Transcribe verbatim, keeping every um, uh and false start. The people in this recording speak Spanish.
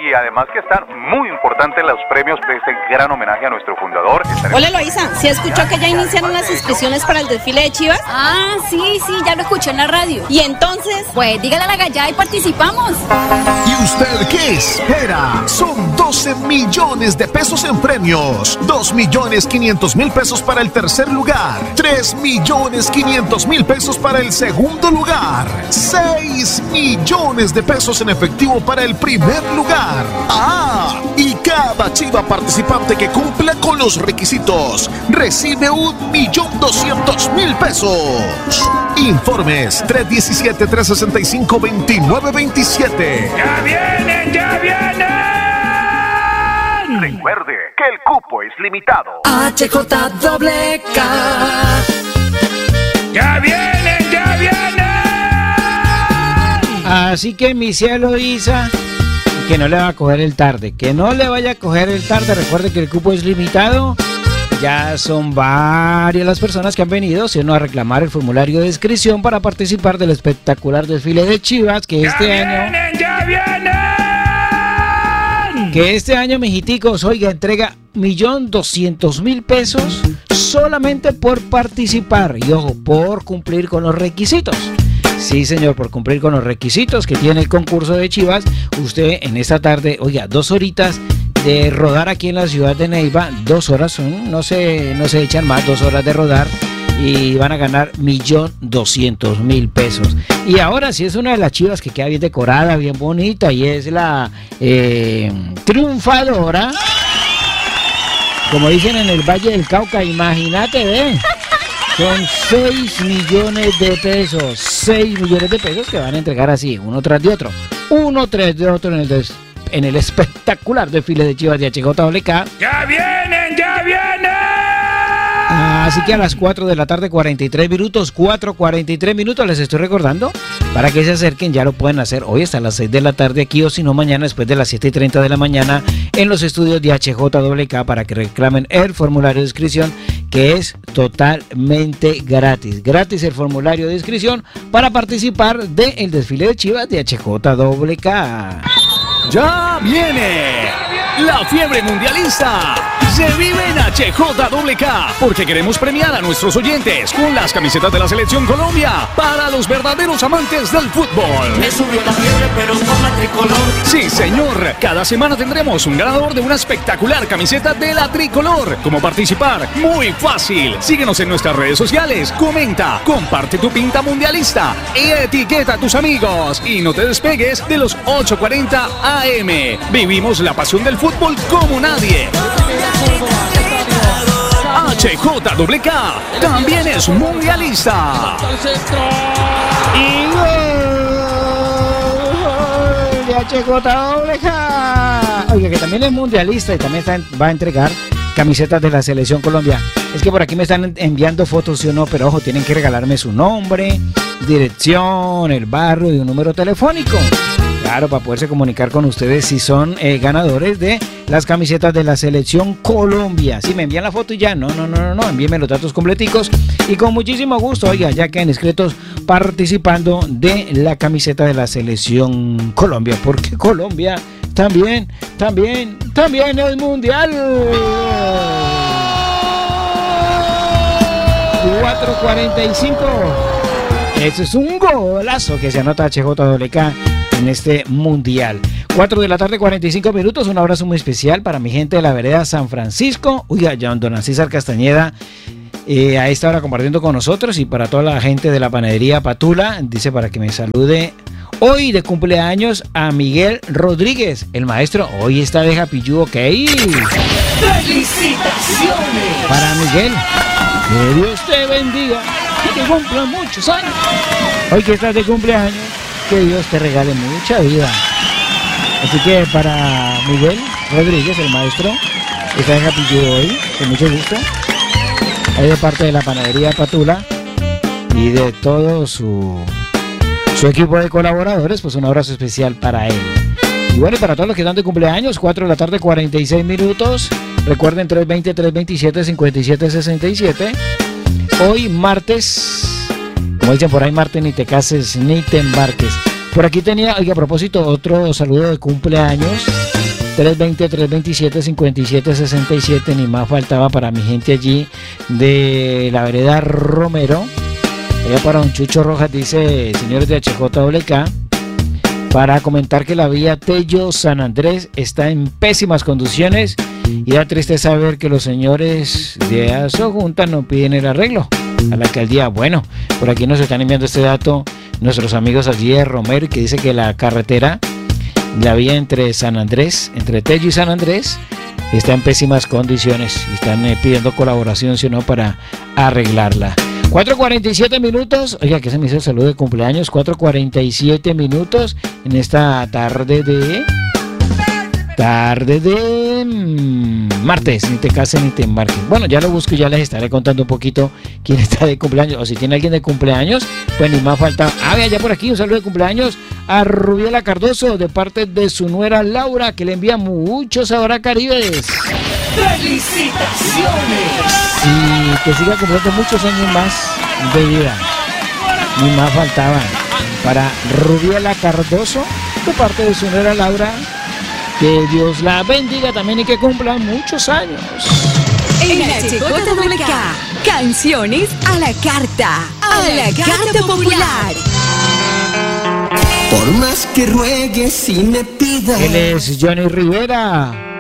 y además que están muy importantes los premios de este gran homenaje a nuestro fundador. Estaremos... Hola, Eloísa, ¿sí escuchó que ya iniciaron las inscripciones para el desfile de Chivas? Ah, sí, sí, ya lo escuché en la radio. ¿Y entonces? Pues dígale a la gallada y participamos. ¿Y usted qué espera? Son doce millones de pesos en premios, dos millones quinientos mil pesos para el tercer lugar, tres millones quinientos mil pesos para el segundo lugar, seis millones de pesos en efectivo para el primer lugar. ¡Ah! Y cada chiva participante que cumpla con los requisitos recibe un millón doscientos mil pesos. Informes tres uno siete, tres seis cinco, dos nueve dos siete. ¡Ya vienen, ya vienen! Recuerde que el cupo es limitado. H J doble K. ¡Ya vienen, ya vienen! Así que mi cielo Isa, que no le va a coger el tarde, que no le vaya a coger el tarde. Recuerde que el cupo es limitado. Ya son varias las personas que han venido, sino a reclamar el formulario de inscripción para participar del espectacular desfile de Chivas que este ¡Ya año... vienen, ya vienen! Que este año, mijiticos, oiga, entrega un millón doscientos mil pesos solamente por participar y, ojo, por cumplir con los requisitos. Sí, señor, por cumplir con los requisitos que tiene el concurso de Chivas. Usted en esta tarde, oiga, dos horitas de rodar aquí en la ciudad de Neiva, dos horas son, no se, no se echan más, dos horas de rodar y van a ganar un millón doscientos mil pesos. Y ahora sí es una de las Chivas que queda bien decorada, bien bonita y es la eh, triunfadora. Como dicen en el Valle del Cauca, imagínate, ve. Son seis millones de pesos, seis millones de pesos que van a entregar así, uno tras de otro, uno tras de otro en el, des, en el espectacular desfile de Chivas de H J W K. ¡Ya vienen, ya vienen! Así que a las cuatro de la tarde, cuarenta y tres minutos, cuatro cuarenta y tres minutos, les estoy recordando para que se acerquen, ya lo pueden hacer hoy hasta las seis de la tarde aquí o si no mañana después de las siete y treinta de la mañana en los estudios de H J W K para que reclamen el formulario de inscripción que es totalmente gratis. Gratis el formulario de inscripción para participar del desfile de Chivas de H J W K. ¡Ya viene! ¡La fiebre mundialista! Se vive en H J W K porque queremos premiar a nuestros oyentes con las camisetas de la Selección Colombia para los verdaderos amantes del fútbol. Me subió la fiebre, pero con la tricolor. Sí, señor. Cada semana tendremos un ganador de una espectacular camiseta de la tricolor. ¿Cómo participar? Muy fácil. Síguenos en nuestras redes sociales, comenta, comparte tu pinta mundialista y etiqueta a tus amigos. Y no te despegues de los ocho cuarenta A M. Vivimos la pasión del fútbol como nadie. H J W K también es mundialista. Y gol de H J W K. Oiga, que también es mundialista y también está, va a entregar camisetas de la Selección Colombia. Es que por aquí me están enviando fotos, sí o no, pero ojo, tienen que regalarme su nombre, dirección, el barrio y un número telefónico. Claro, para poderse comunicar con ustedes si son eh, ganadores de las camisetas de la Selección Colombia. Si me envían la foto y ya, no, no, no, no, no, envíenme los datos completicos y con muchísimo gusto, oiga, ya quedan inscritos participando de la camiseta de la Selección Colombia, porque Colombia también, también, también es mundial. cuatro cuarenta y cinco. Ese es un golazo que se anota H J W K en este mundial. cuatro de la tarde, cuarenta y cinco minutos. Un abrazo muy especial para mi gente de la vereda San Francisco. Uy, allá don César Castañeda eh, a esta hora compartiendo con nosotros y para toda la gente de la panadería Patula. Dice para que me salude hoy de cumpleaños a Miguel Rodríguez, el maestro. Hoy está de Happy You, ok. ¡Felicitaciones! Para Miguel, que Dios te bendiga y que cumpla muchos años. Hoy que estás de cumpleaños, que Dios te regale mucha vida. Así que para Miguel Rodríguez, el maestro, está en Happy You hoy, con mucho gusto. Ahí de parte de la panadería Patula y de todo su, su equipo de colaboradores, pues un abrazo especial para él. Y bueno, y para todos los que están de cumpleaños, cuatro de la tarde, cuarenta y seis minutos. Recuerden, tres veinte, tres veintisiete, cincuenta y siete sesenta y siete. Hoy martes, como dicen por ahí, martes ni te cases ni te embarques. Por aquí tenía, oiga, a propósito, otro saludo de cumpleaños. tres veinte, tres veintisiete, cincuenta y siete sesenta y siete, ni más faltaba para mi gente allí de la vereda Romero. Allá para don Chucho Rojas, dice, señores de H J W K, para comentar que la vía Tello-San Andrés está en pésimas condiciones y da tristeza ver que los señores de Asojunta no piden el arreglo a la alcaldía. Bueno, por aquí nos están enviando este dato nuestros amigos allí de Romero, que dice que la carretera, la vía entre San Andrés, entre Tello y San Andrés, está en pésimas condiciones y están eh, pidiendo colaboración, si no, para arreglarla. cuatro cuarenta y siete minutos, oiga, que se me hizo el saludo de cumpleaños, cuatro cuarenta y siete minutos en esta tarde de... Tarde de mmm, martes, ni te cases ni te embarques. Bueno, ya lo busco y ya les estaré contando un poquito quién está de cumpleaños. O si tiene alguien de cumpleaños, pues ni más falta. Ah, vea, ya por aquí un saludo de cumpleaños a Rubiela Cardoso de parte de su nuera Laura, que le envía muchos sabor a Caribes. ¡Felicitaciones! Y que siga cumpliendo muchos años más de vida. Ni más faltaba. Para Rubiela Cardoso, de parte de su nuera Laura, que Dios la bendiga también y que cumpla muchos años. En H J W K, canciones a la carta, a la carta popular. Por más que ruegues y me pidas. Él es Johnny Rivera.